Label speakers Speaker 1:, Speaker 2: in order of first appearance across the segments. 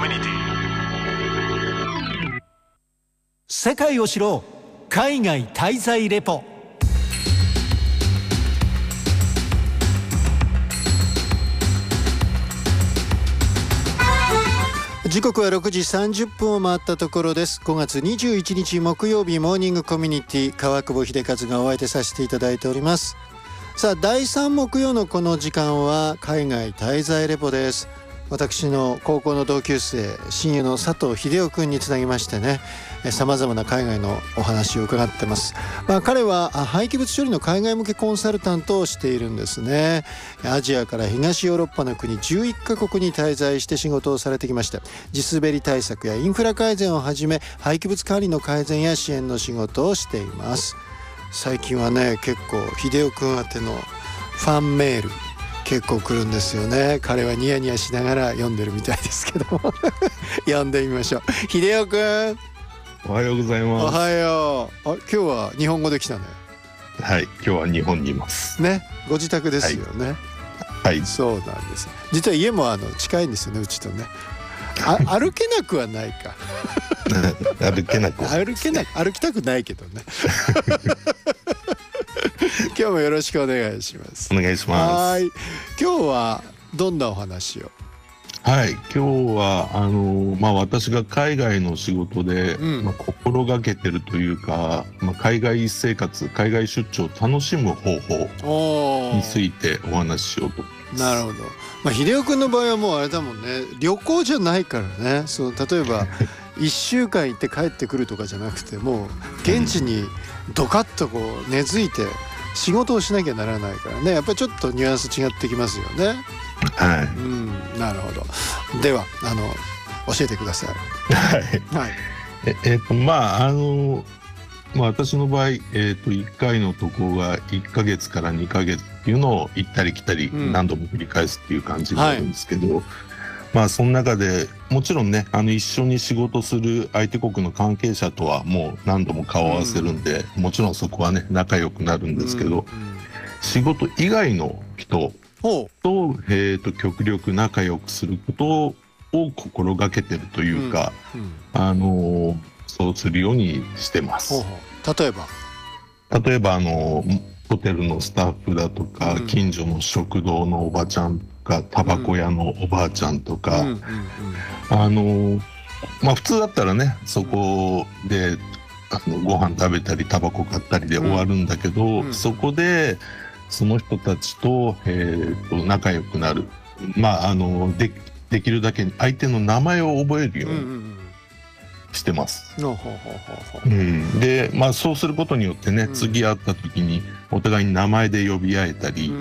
Speaker 1: ミュニティ。
Speaker 2: 世界を知ろう海外滞在レポ。時刻は6時30分を回ったところです。5月21日木曜日、モーニングコミュニティ、川久保秀和がお相手させていただいております。さあ、第3木曜のこの時間は海外滞在レポです。私の高校の同級生、親友の佐藤秀夫君につなぎましてね、さまざまな海外のお話を伺ってます。彼は廃棄物処理の海外向けコンサルタントをしているんですね。アジアから東ヨーロッパの国11カ国に滞在して仕事をされてきました。地滑り対策やインフラ改善をはじめ、廃棄物管理の改善や支援の仕事をしています。最近はね、結構秀夫君宛てのファンメール結構来るんですよね。彼はニヤニヤしながら読んでるみたいですけども読んでみましょう。秀夫君、
Speaker 3: おはようございます。
Speaker 2: おはよう。今日は日本語で来たね。
Speaker 3: はい、今日は日本にいます
Speaker 2: ね。ご自宅ですよね。
Speaker 3: はい、
Speaker 2: そうなんです。実は家も近いんですよね、うちとね。歩けなくはないか
Speaker 3: 歩けなく
Speaker 2: 歩きたくないけどね今日もよろしくお願いします。
Speaker 3: お願いします。
Speaker 2: はい、今日はどんなお話を。
Speaker 3: はい、今日は私が海外の仕事で、心がけてるというか、海外生活、海外出張を楽しむ方法についてお話ししようと思います。
Speaker 2: なるほど。秀夫君の場合はもうあれだもんね、旅行じゃないからね。例えば1週間行って帰ってくるとかじゃなくて、もう現地にドカッとこう根付いて仕事をしなきゃならないからね。やっぱりちょっとニュアンス違ってきますよね。
Speaker 3: はい、
Speaker 2: なるほど。では教えてください。
Speaker 3: はい、私の場合、1回の渡航が1ヶ月から2ヶ月っていうのを行ったり来たり何度も繰り返すっていう感じになるんですけど、その中でもちろんね、一緒に仕事する相手国の関係者とはもう何度も顔を合わせるんで、もちろんそこはね仲良くなるんですけど、仕事以外の人と、極力仲良くすることを心がけてるというか、そうするようにしてます。
Speaker 2: 例えば
Speaker 3: ホテルのスタッフだとか、近所の食堂のおばちゃんとか、タバコ屋のおばあちゃんとか、普通だったらね、そこでご飯食べたりタバコ買ったりで終わるんだけど、そこでその人たちと、仲良くなる、できるだけ相手の名前を覚えるようにしてます。で、そうすることによってね、次会った時にお互いに名前で呼び合えたり、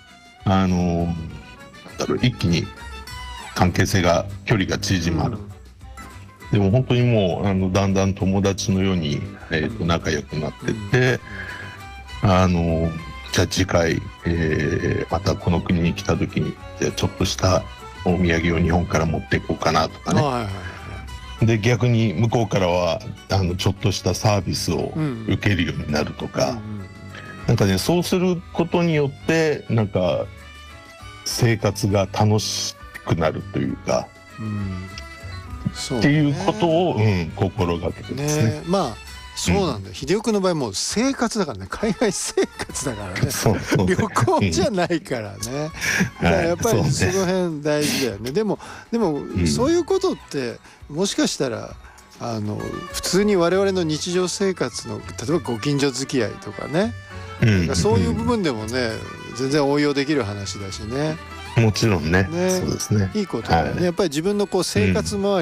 Speaker 3: 一気に関係性が距離が縮まる。でも本当にもうだんだん友達のように、仲良くなってって、じゃあ次回、またこの国に来た時にじゃあちょっとしたお土産を日本から持っていこうかなとかね。で逆に向こうからはちょっとしたサービスを受けるようになるとか、なんかね、そうすることによってなんか生活が楽しくなるというか、っていうことを、心がけてますね。
Speaker 2: そうなんだよ。秀夫君の場合もう生活だからね、海外生活だからね旅行じゃないからねだからやっぱりその辺大事だよね。でもそういうことってもしかしたら普通に我々の日常生活の例えばご近所付き合いとかね、そういう部分でもね全然応用できる話だしね。
Speaker 3: もちろんね、そうですね。
Speaker 2: いいことだよね。やっぱり自分の生活周り